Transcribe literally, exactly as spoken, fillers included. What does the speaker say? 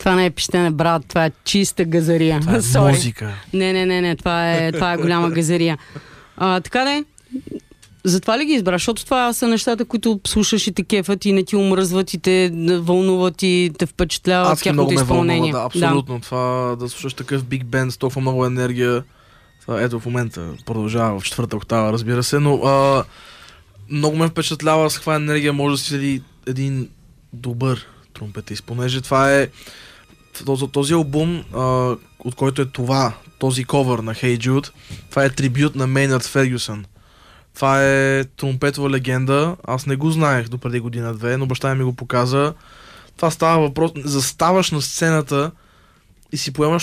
Това не е пищене, брат, това е чиста газария. Това е Sorry. музика. Не, не, не, не, това е, това е голяма газария. А, така да е. Затова ли ги избра? Защото това са нещата, които слушаш и те кефат и не ти умръзват и те вълнуват и те впечатляват Адски много тяхното ме изпълнение. вълнува, да, абсолютно. Да. Това да слушаш такъв биг бенд с толкова много енергия. Това, ето в момента продължава в четвърта октава, разбира се, но а, много ме впечатлява с каква енергия може да си седи един добър тромпетист, понеже това е този, този албум, а, от който е това, този ковър на Hey Jude, това е трибют на Мейнард Фергюсън. Това е тромпетова легенда. Аз не го знаех до преди година-две, но баща ми го показа. Това става въпрос. Заставаш на сцената и си поемаш